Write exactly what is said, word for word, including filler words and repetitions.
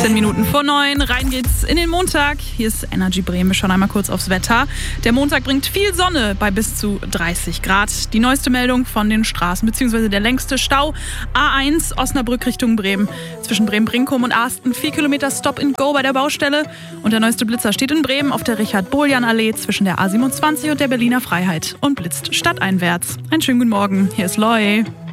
Zehn Minuten vor neun, rein geht's in den Montag. Hier ist Energy Bremen, wir schauen einmal kurz aufs Wetter. Der Montag bringt viel Sonne bei bis zu dreißig Grad. Die neueste Meldung von den Straßen, beziehungsweise der längste Stau. A eins, Osnabrück Richtung Bremen. Zwischen Bremen-Brinkum und Asten vier Kilometer Stop-and-Go bei der Baustelle. Und der neueste Blitzer steht in Bremen auf der Richard-Boljan-Allee zwischen der A siebenundzwanzig und der Berliner Freiheit und blitzt stadteinwärts. Einen schönen guten Morgen, hier ist Loy.